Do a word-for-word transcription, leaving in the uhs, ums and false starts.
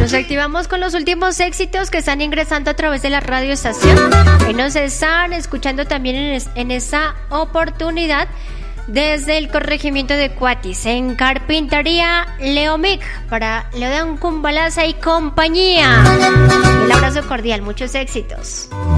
Nos activamos con los últimos éxitos que están ingresando a través de la radio estación y nos están escuchando también en, es, en esa oportunidad desde el corregimiento de Cuatis, en Carpintería Leomic, para Leodan Cumbalaza y compañía. Un abrazo cordial, muchos éxitos.